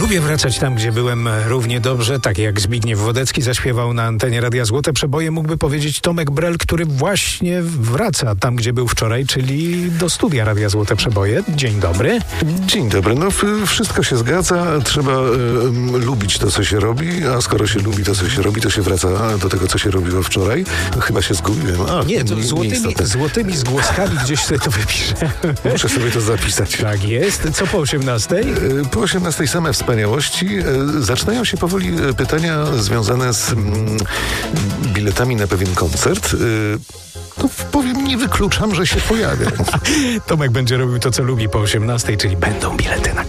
Lubię wracać tam, gdzie byłem równie dobrze, tak jak Zbigniew Wodecki zaśpiewał na antenie Radia Złote Przeboje, mógłby powiedzieć Tomek Brel, który właśnie wraca tam, gdzie był wczoraj, czyli do studia Radia Złote Przeboje. Dzień dobry. Dzień dobry. No wszystko się zgadza. Trzeba lubić to, co się robi, a skoro się lubi to, co się robi, to się wraca do tego, co się robiło wczoraj. Chyba się zgubiłem. Nie, to złotymi zgłoskami gdzieś sobie to wypiszę. Muszę sobie to zapisać. Tak jest. Co po 18? Po 18 same wspaniałości. Zaczynają się powoli pytania związane z biletami na pewien koncert. No powiem, nie wykluczam, że się pojawią. Tomek będzie robił to, co lubi po 18, czyli będą bilety na